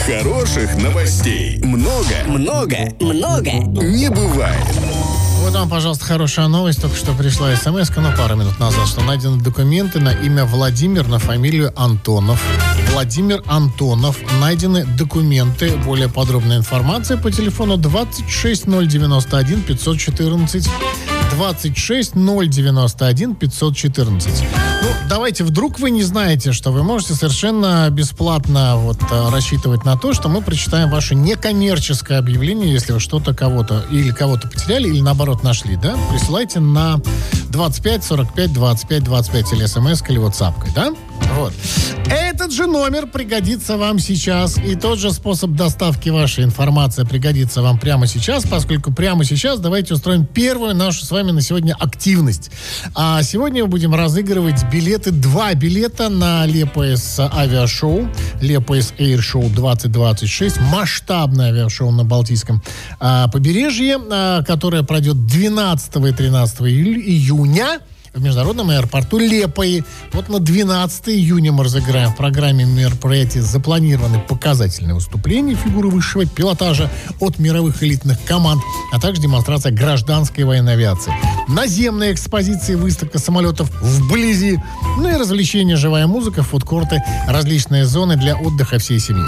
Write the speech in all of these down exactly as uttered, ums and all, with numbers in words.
Хороших новостей много, Много, много не бывает. Вот вам, пожалуйста, хорошая новость. Только что пришла смс-ка, ну, пару минут назад, что найдены документы на имя Владимир, на фамилию Антонов. Владимир Антонов. Найдены документы. Более подробная информация по телефону двадцать шесть ноль девяносто один пятьсот четырнадцать. двадцать шесть ноль девяносто один пятьсот четырнадцать. Ну, давайте, вдруг вы не знаете, что вы можете совершенно бесплатно вот рассчитывать на то, что мы прочитаем ваше некоммерческое объявление, если вы что-то кого-то или кого-то потеряли, или наоборот нашли, да? Присылайте на двадцать пять сорок пять двадцать пять двадцать пять или смс или ватсапкой, да? Вот. Этот же номер пригодится вам сейчас, и тот же способ доставки вашей информации пригодится вам прямо сейчас, поскольку прямо сейчас давайте устроим первую нашу с вами на сегодня активность. А сегодня мы будем разыгрывать билеты, два билета на Лепоэс авиашоу, Лепоэс Air Show двадцать двадцать шесть, масштабное авиашоу на Балтийском а, побережье, а, которое пройдет двенадцатого и тринадцатого июня в международном аэропорту Лепои. Вот на двенадцатого июня мы разыграем в программе мероприятий запланированы показательные выступления фигуры высшего пилотажа от мировых элитных команд, а также демонстрация гражданской военной авиации. Наземные экспозиции, выставка самолетов вблизи, ну и развлечения, живая музыка, фудкорты, различные зоны для отдыха всей семьи.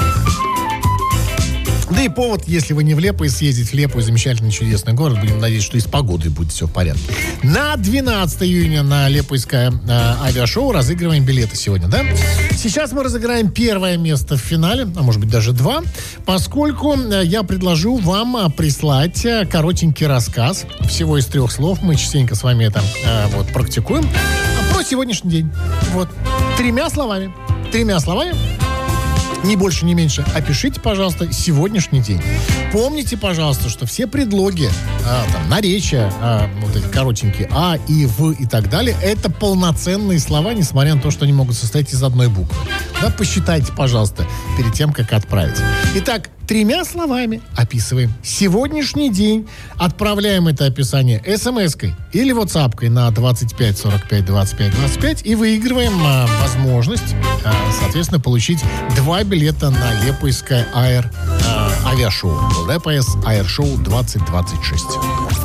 Да и повод, если вы не в Лепо, и съездить в Лепо, замечательный, чудесный город. Будем надеяться, что и с погодой будет все в порядке. На двенадцатого июня на Лепойское э, авиашоу разыгрываем билеты сегодня, да? Сейчас мы разыграем первое место в финале, а может быть даже два, поскольку э, я предложу вам э, прислать э, коротенький рассказ, всего из трех слов. Мы частенько с вами это э, вот, практикуем. Про сегодняшний день. Вот. Тремя словами. Тремя словами. Ни больше, ни меньше. Опишите, пожалуйста, сегодняшний день. Помните, пожалуйста, что все предлоги, а, там, наречия, а, вот эти коротенькие «а», «и», «в» и так далее, это полноценные слова, несмотря на то, что они могут состоять из одной буквы. Да, посчитайте, пожалуйста, перед тем, как отправить. Итак, тремя словами описываем сегодняшний день. Отправляем это описание смс-кой или ватсапкой на двадцать пять сорок пять двадцать пять двадцать пять и выигрываем а, возможность, а, соответственно, получить два билета на Лепойское аэр, а, авиашоу. Лепоэс Air Show двадцать двадцать шесть.